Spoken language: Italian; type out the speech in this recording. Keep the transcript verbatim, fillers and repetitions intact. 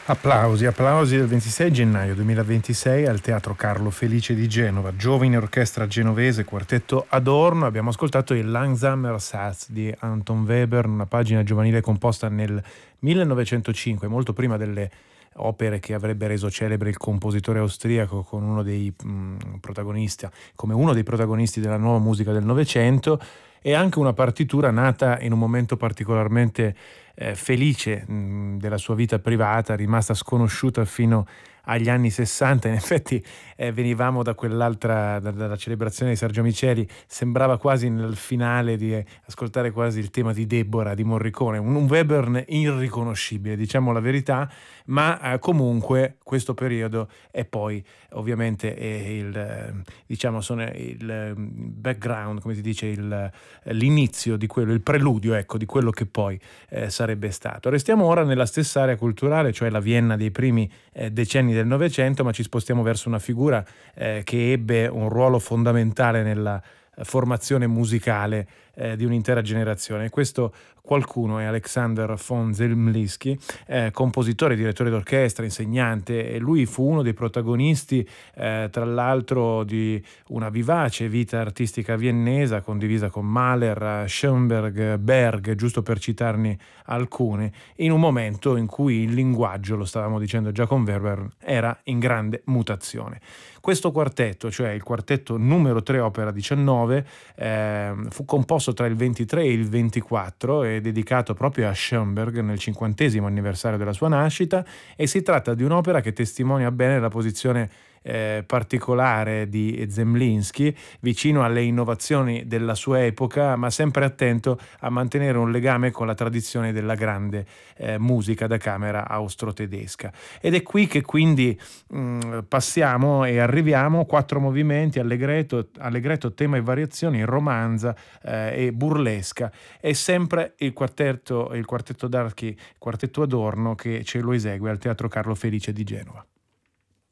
Applausi, applausi del ventisei gennaio duemilaventisei al Teatro Carlo Felice di Genova, giovane orchestra genovese, quartetto Adorno. Abbiamo ascoltato il Langsamer Satz di Anton Webern, una pagina giovanile composta nel millenovecentocinque, molto prima delle opere che avrebbe reso celebre il compositore austriaco, con uno dei mh, protagonisti, come uno dei protagonisti della nuova musica del Novecento, e anche una partitura nata in un momento particolarmente eh, felice mh, della sua vita privata, rimasta sconosciuta fino agli anni sessanta. In effetti eh, venivamo da quell'altra, da, dalla celebrazione di Sergio Miceli, sembrava quasi nel finale di eh, ascoltare quasi il tema di Deborah di Morricone, un, un Webern irriconoscibile, diciamo la verità, ma eh, comunque questo periodo è poi ovviamente è il, eh, diciamo, sono il eh, background, come si dice, il, eh, l'inizio di quello, il preludio, ecco, di quello che poi eh, sarebbe stato. Restiamo ora nella stessa area culturale, cioè la Vienna dei primi eh, decenni del Novecento, ma ci spostiamo verso una figura eh, che ebbe un ruolo fondamentale nella eh, formazione musicale eh, di un'intera generazione. Questo qualcuno è Alexander von Zemlinsky, eh, compositore, direttore d'orchestra, insegnante, e lui fu uno dei protagonisti eh, tra l'altro di una vivace vita artistica viennese condivisa con Mahler, Schoenberg, Berg, giusto per citarne alcune, in un momento in cui il linguaggio, lo stavamo dicendo già con Webern, era in grande mutazione. Questo quartetto, cioè il quartetto numero tre opera diciannove, eh, fu composto tra il ventitré e il ventiquattro e dedicato proprio a Schoenberg nel cinquantesimo anniversario della sua nascita, e si tratta di un'opera che testimonia bene la posizione Eh, particolare di Zemlinsky, vicino alle innovazioni della sua epoca, ma sempre attento a mantenere un legame con la tradizione della grande eh, musica da camera austro-tedesca. Ed è qui che quindi mh, passiamo e arriviamo quattro movimenti: allegretto, allegretto, tema e variazioni, romanza eh, e burlesca. È sempre il quartetto, il quartetto d'archi, quartetto Adorno, che ce lo esegue al Teatro Carlo Felice di Genova.